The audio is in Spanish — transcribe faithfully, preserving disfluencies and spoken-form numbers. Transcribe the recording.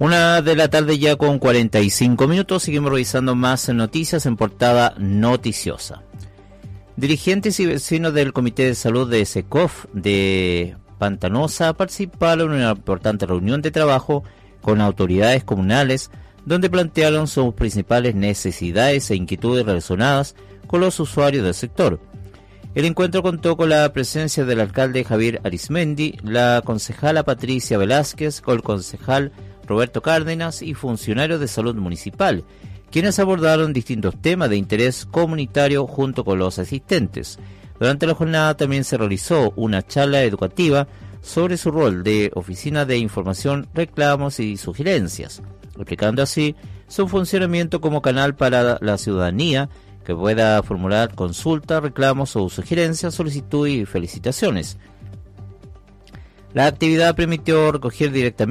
Una de la tarde ya con cuarenta y cinco minutos, seguimos revisando más noticias en portada noticiosa. Dirigentes y vecinos del Comité de Salud de SECOF de Pantanosa participaron en una importante reunión de trabajo con autoridades comunales, donde plantearon sus principales necesidades e inquietudes relacionadas con los usuarios del sector. El encuentro contó con la presencia del alcalde Javier Arismendi, la concejala Patricia Velázquez, con el concejal Roberto Cárdenas y funcionarios de salud municipal, quienes abordaron distintos temas de interés comunitario junto con los asistentes. Durante la jornada también se realizó una charla educativa sobre su rol de oficina de información, reclamos y sugerencias, explicando así su funcionamiento como canal para la ciudadanía que pueda formular consultas, reclamos o sugerencias, solicitudes y felicitaciones. La actividad permitió recoger directamente